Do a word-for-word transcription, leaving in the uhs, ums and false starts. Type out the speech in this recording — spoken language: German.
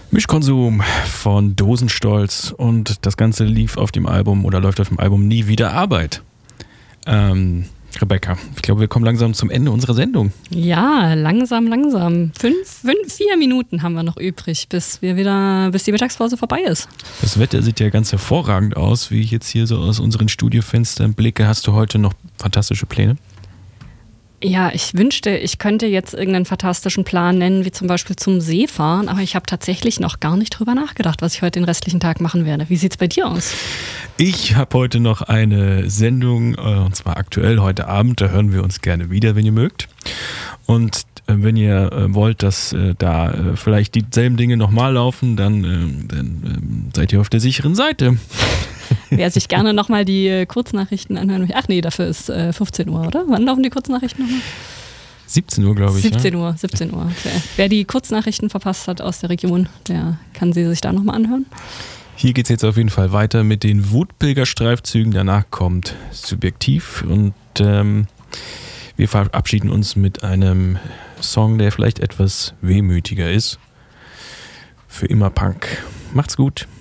Mischkonsum von Dosenstolz und das Ganze lief auf dem Album oder läuft auf dem Album Nie wieder Arbeit. Ähm, Rebecca, ich glaube, wir kommen langsam zum Ende unserer Sendung. Ja, langsam, langsam. Fünf, fünf, vier Minuten haben wir noch übrig, bis wir wieder, bis die Mittagspause vorbei ist. Das Wetter sieht ja ganz hervorragend aus, wie ich jetzt hier so aus unseren Studiofenstern blicke. Hast du heute noch fantastische Pläne? Ja, ich wünschte, ich könnte jetzt irgendeinen fantastischen Plan nennen, wie zum Beispiel zum See fahren, aber ich habe tatsächlich noch gar nicht drüber nachgedacht, was ich heute den restlichen Tag machen werde. Wie sieht's bei dir aus? Ich habe heute noch eine Sendung, und zwar aktuell heute Abend, da hören wir uns gerne wieder, wenn ihr mögt. Und wenn ihr wollt, dass da vielleicht dieselben Dinge nochmal laufen, dann, dann seid ihr auf der sicheren Seite. Wer sich gerne nochmal die Kurznachrichten anhören möchte. Ach nee, dafür ist äh, fünfzehn Uhr, oder? Wann laufen die Kurznachrichten nochmal? siebzehn Uhr, glaube ich. siebzehn ja? Uhr, siebzehn Uhr. Okay. Wer die Kurznachrichten verpasst hat aus der Region, der kann sie sich da nochmal anhören. Hier geht es jetzt auf jeden Fall weiter mit den Wutpilgerstreifzügen. Danach kommt Subjektiv und ähm, wir verabschieden uns mit einem Song, der vielleicht etwas wehmütiger ist. Für immer Punk. Macht's gut.